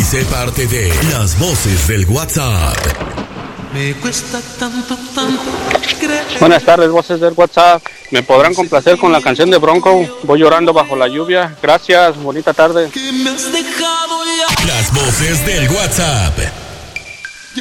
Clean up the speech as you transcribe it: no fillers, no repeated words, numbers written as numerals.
y sé parte de Las Voces del WhatsApp. Me cuesta tanto creer. Buenas tardes, Voces del WhatsApp. ¿Me podrán complacer con la canción de Bronco? Voy llorando bajo la lluvia. Gracias, bonita tarde. Que me has dejado ya. Las Voces del WhatsApp.